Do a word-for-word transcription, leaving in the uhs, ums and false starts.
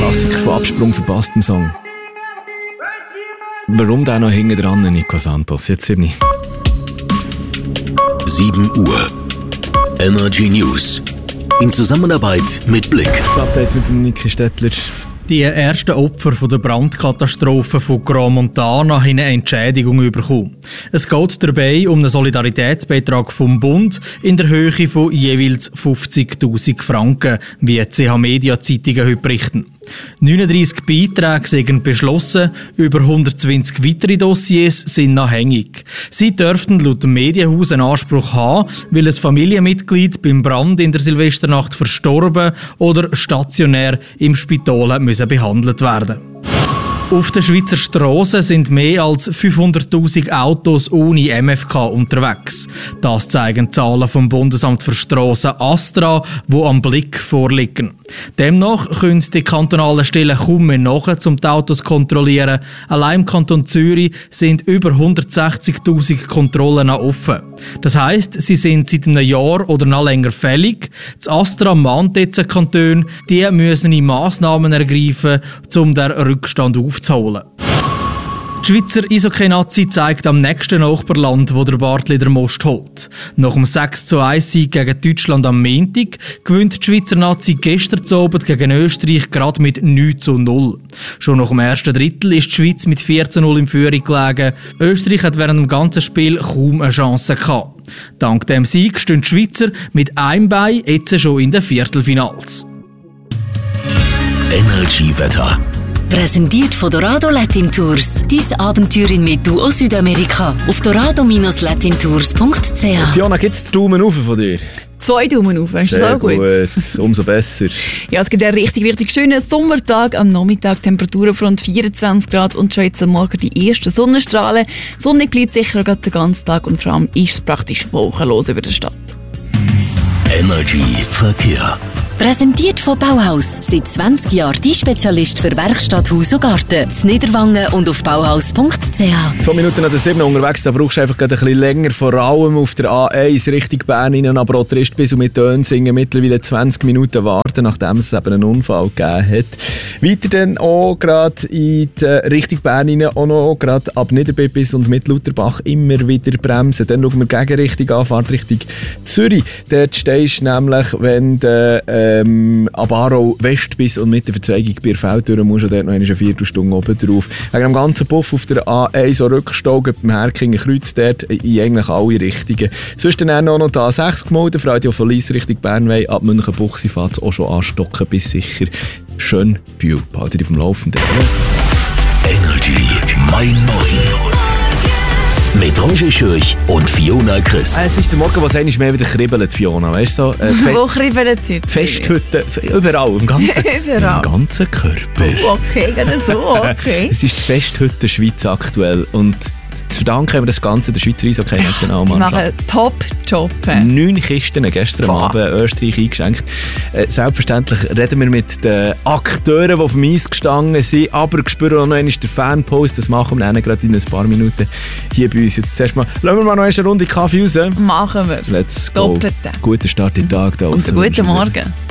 Klassiker von Absprung verpasst im Song. Warum da noch hinten dran, Nico Santos? Jetzt sieben Uhr. Energy News. In Zusammenarbeit mit Blick. Das Update mit dem Niki Stettler. Die ersten Opfer von der Brandkatastrophe von Grand Montana haben eine Entschädigung bekommen. Es geht dabei um einen Solidaritätsbeitrag vom Bund in der Höhe von jeweils fünfzigtausend Franken, wie die C H Media Zeitungen heute berichten. neununddreissig Beiträge sind beschlossen, über hundertzwanzig weitere Dossiers sind noch hängig. Sie dürften laut dem Medienhaus einen Anspruch haben, weil ein Familienmitglied beim Brand in der Silvesternacht verstorben oder stationär im Spital müssen behandelt werden. Auf den Schweizer Strassen sind mehr als fünfhunderttausend Autos ohne M F K unterwegs. Das zeigen Zahlen vom Bundesamt für Strassen Astra, die am Blick vorliegen. Demnach können die kantonalen Stellen kaum mehr nach, um die Autos zu kontrollieren. Allein im Kanton Zürich sind über hundertsechzigtausend Kontrollen noch offen. Das heisst, sie sind seit einem Jahr oder noch länger fällig. Das Astra mahnt jetzt die Kantone, die müssen Massnahmen ergreifen, um den Rückstand aufzuholen. Die Schweizer Eishockey-Nazi zeigt am nächsten Nachbarland, wo der Bartli den Most holt. Nach dem sechs zu eins Sieg gegen Deutschland am Montag gewinnt die Schweizer Nazi gestern Abend gegen Österreich gerade mit neun zu null. Schon nach dem ersten Drittel ist die Schweiz mit vier zu null in Führung gelegen. Österreich hat während dem ganzen Spiel kaum eine Chance gehabt. Dank dem Sieg stehen die Schweizer mit einem Bein jetzt schon in den Viertelfinals. Energy-Wetter. Präsentiert von Dorado Latin Tours. Dein Abenteuer in Metu aus Südamerika. Auf dorado Latin Tours Punkt c h. Fiona, gibt es Daumen rauf von dir? Zwei Daumen rauf, ist das Sehr auch gut? gut, umso besser. Ja, es gibt einen richtig, richtig schönen Sommertag. Am Nachmittag Temperaturen von rund vierundzwanzig Grad und schon jetzt am Morgen die ersten Sonnenstrahlen. Sonne bleibt sicher gerade den ganzen Tag und vor allem ist es praktisch wolkenlos über der Stadt. Energy Verkehr. Präsentiert von Bauhaus. Seit zwanzig Jahren die Spezialist für Werkstatt, Haus und Garten. In Niederwangen und auf bauhaus Punkt c h. Zwei Minuten nach der sieben unterwegs, da brauchst du einfach gerade ein bisschen länger, vor allem auf der A eins Richtung Bern rein, aber auch Trist bis und mit Dönsingen mittlerweile zwanzig Minuten warten, nachdem es eben einen Unfall gegeben hat. Weiter dann auch gerade in die Richtung Bern rein, auch noch gerade ab Niederbippis und mit Lutherbach immer wieder bremsen. Dann schauen wir Gegenrichtung an, Fahrt Richtung Zürich. Dort stehst du nämlich, wenn du äh, Ähm, ab Aarau West bis und mit der Verzweigung bei Feld durch musst du dort noch eine Viertelstunde oben drauf. Wegen dem ganzen Puff auf der A eins, so Rückstau beim Herkingen Kreuz dort in eigentlich alle Richtungen. Sonst dann auch noch die A sechs gemeldet, Radio von Lies Richtung Bernwey, ab Münchenbuchsee fährt es auch schon anstocken bis sicher schön Bühl. Behaltet dich vom Laufenden. Energy, mein Morgen. Mit Roger Schürch und Fiona Christ. Es ist der Morgen, wo es eigentlich mehr wieder kribbelt, Fiona. Weißt du, so, äh, Wo kribbelt es jetzt? Festhütte, überall, im ganzen, Überall. im ganzen Körper. Oh, okay, gerade so, okay. Es ist die Festhütte Schweiz aktuell und zu verdanken haben wir das Ganze der Schweizer Eishockey-Nationalmannschaft. Die machen einen Top-Job. Neun Kisten gestern Boah. Abend Österreich eingeschenkt. Äh, selbstverständlich reden wir mit den Akteuren, die auf dem Eis gestanden sind, aber wir spüren auch noch einmal den Fanpost. Das machen wir dann gerade in ein paar Minuten hier bei uns. Jetzt zuerst mal, lassen wir mal noch eine Runde Kaffee raus. Machen wir. Let's go. Doppelte. Guten Start in den Tag. Da Und einen guten Morgen.